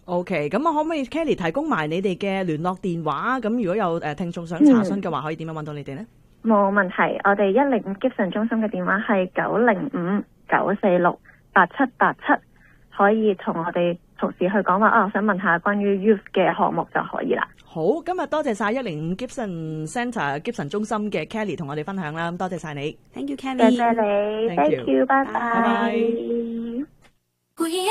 OK， 咁可唔可以 Kelly 提供埋你哋嘅聯絡電話？咁如果有聽眾想查詢嘅話，可以點樣揾到你哋呢？ 冇問題，我哋105 Gibson 中心嘅電話係905-946-8787，可以同我哋同事去講話我想問下關於 Youth 嘅項目就可以啦。 好，今日多謝晒105 Gibson Centre Gibson 中心嘅 Kelly 同我哋分享啦，多謝晒你。 Thank you Kelly， 多謝你 ，Thank you，拜拜。